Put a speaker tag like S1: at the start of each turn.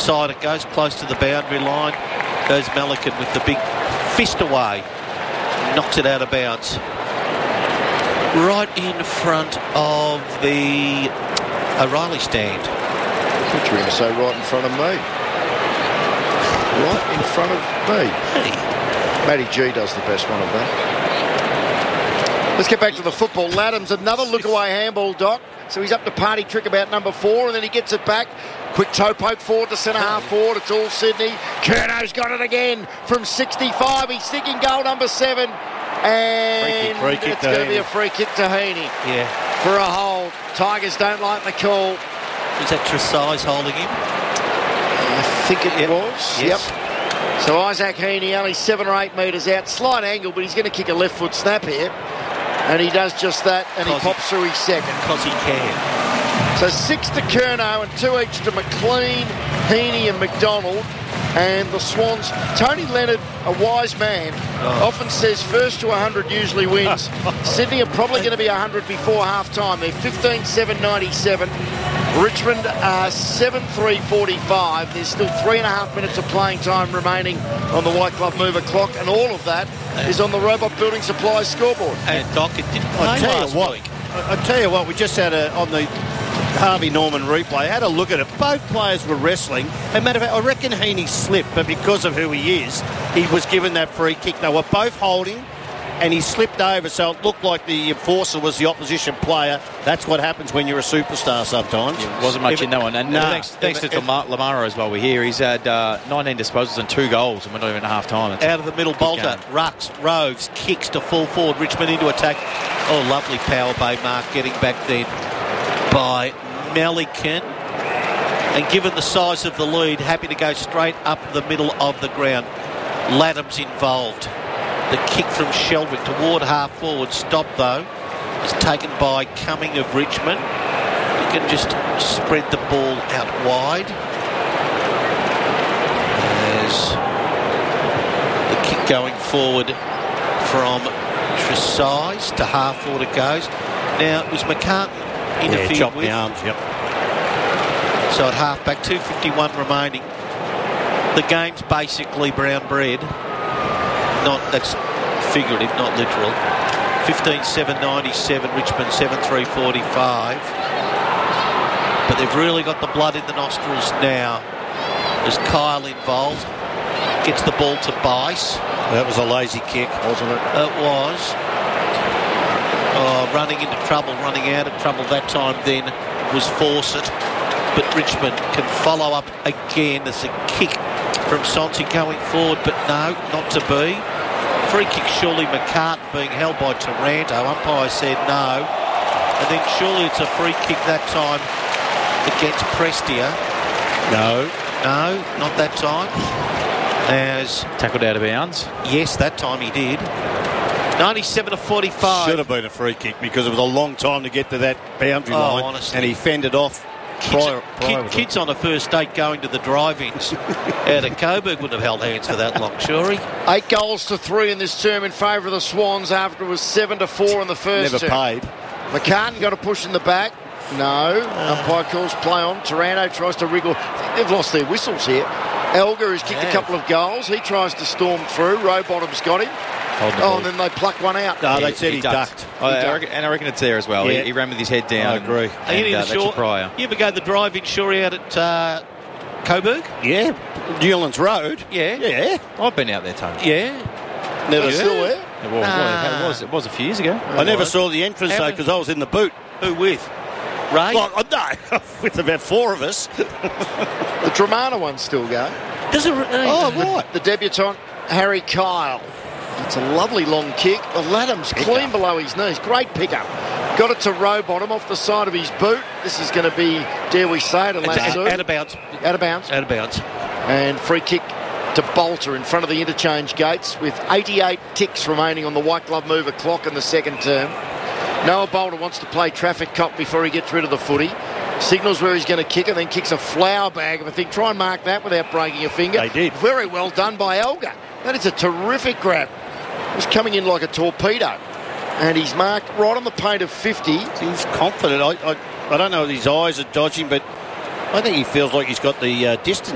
S1: inside it goes, close to the boundary line. Goes Melican with the big fist away. Knocks it out of bounds. Right in front of the O'Reilly stand.
S2: I thought you were going to say right in front of me. Right in front of me.
S1: Hey.
S2: Matty G does the best one of that. Let's get back to the football. Laddams, another look-away handball, Doc. So he's up to party trick about number 4, and then he gets it back. Quick toe poke forward to centre-half forward. It's all Sydney. Curno's got it again from 65. He's sticking goal number 7. And
S3: free kick
S2: it's going to be a free kick to Heaney.
S1: Yeah.
S2: For a hold. Tigers don't like the call.
S1: Was that Tresize holding him?
S2: I think it was.
S1: Yes.
S2: Yep. So Isaac Heaney only 7 or 8 metres out. Slight angle, but he's going to kick a left foot snap here. And he does just that, and he pops through his second.
S1: Because he can.
S2: So 6 to Curnow and 2 each to McLean, Heaney and McDonald. And the Swans, Tony Leonard, a wise man, often says first to 100 usually wins. Sydney are probably going to be 100 before half-time. They're 15-7-97. Richmond are 7-3-45. There's still 3.5 minutes of playing time remaining on the White Glove Mover clock, and all of that is on the Robot Building Supplies scoreboard.
S1: And Doc, it didn't play last week.
S3: I tell you what, we just had on the Harvey Norman replay, I had a look at it. Both players were wrestling. As a matter of fact, I reckon Heaney slipped, but because of who he is, he was given that free kick. They were both holding, and he slipped over, so it looked like the enforcer was the opposition player. That's what happens when you're a superstar sometimes.
S4: Yeah, wasn't much in that one. And thanks to Lamara as well. We're here. He's had 19 disposals and 2 goals, and we're not even at half-time.
S1: Out of the middle, Bolter, Rucks, Rogues, kicks to full forward. Richmond into attack. Oh, lovely power bay mark getting back then by Melican. And given the size of the lead, happy to go straight up the middle of the ground. Laddams involved. The kick from Sheldrick toward half forward, stopped though, is taken by Cumming of Richmond. He can just spread the ball out wide. There's the kick going forward from Tresize to half forward it goes. Now it was McCartan interfered with.
S3: The arms, yep.
S1: So at half back, 2:51 remaining. The game's basically brown bread. That's figurative, not literal. 15-7-97, Richmond 7-3-45. But they've really got the blood in the nostrils now. There's Kyle involved. Gets the ball to Bice.
S3: That was a lazy kick, wasn't it?
S1: It was. Running into trouble, running out of trouble that time then was Fawcett. But Richmond can follow up again. There's a kick from Sonsi going forward, but no, not to be. Free kick surely McCartan being held by Taranto. Umpire said no. And then surely it's a free kick that time against Prestia.
S3: No,
S1: not that time. As
S4: tackled out of bounds.
S1: Yes, that time he did. 97-45.
S3: Should have been a free kick because it was a long time to get to that boundary line.
S1: Honestly.
S3: And he fended off.
S1: Kids on a first date going to the drive-ins out of Coburg wouldn't have held hands for that long, surely.
S2: 8 goals to 3 in this term in favour of the Swans after it was 7-4 in the first
S3: Never
S2: term.
S3: paid.
S2: McCartan got a push in the back. No. Umpire calls play on. Taranto tries to wriggle. They've lost their whistles here. Elgar has kicked a couple of goals. He tries to storm through. Rowbottom's got him. And then they pluck one out.
S3: No, they said he ducked.
S4: I reckon it's there as well.
S3: Yeah.
S4: He ran with his head down.
S3: I agree.
S4: And that's your prior.
S1: You ever go to the drive-in Shorey out at Coburg?
S3: Yeah. Newlands Road.
S1: Yeah.
S4: I've been out there, Tony.
S1: Yeah.
S2: Never still there?
S4: It was a few years ago.
S3: I never saw the entrance though because I was in the boot.
S1: Who with? Ray?
S3: No, with about 4 of us.
S2: The Dramana one's still going.
S1: Does it?
S3: What?
S2: The debutant, Harry Kyle. It's a lovely long kick. The Laddams clean below his knees. Great pickup. Got it to Rowbottom off the side of his boot. This is going to be, dare we say it,
S1: out of bounds.
S2: Out of bounds.
S1: Out of bounds.
S2: And free kick to Bolter in front of the interchange gates with 88 ticks remaining on the White Glove Mover clock in the second term. Noah Bolter wants to play traffic cop before he gets rid of the footy. Signals where he's going to kick it, then kicks a flower bag of a thing. Try and mark that without breaking a finger.
S3: They did.
S2: Very well done by Elgar. That is a terrific grab. It was coming in like a torpedo. And he's marked right on the paint of 50.
S3: He's confident. I don't know if his eyes are dodging, but I think he feels like he's got the distance.